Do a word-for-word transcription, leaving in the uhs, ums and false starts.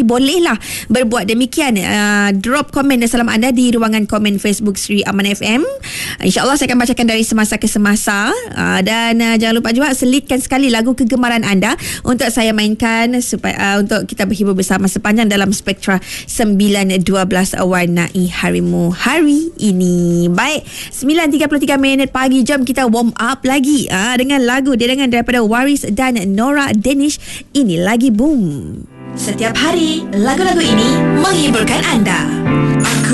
hati, bolehlah berbuat demikian. Uh, drop komen dan salam anda di ruangan komen Facebook Sri Aman F M. InsyaAllah saya akan bacakan dari semasa ke semasa. Uh, dan uh, jangan lupa juga selitkan sekali lagu kegemaran anda untuk saya mainkan supaya uh, untuk kita berhibur bersama sepanjang dalam Spektra sembilan dua belas warnai harimu hari ini. Baik, sembilan tiga puluh tiga minit pagi, jom kita warm up lagi uh, dengan lagu dedangan daripada Waris dan Nora Danish. Ini lagi boom. Setiap hari lagu-lagu ini menghiburkan anda. Aku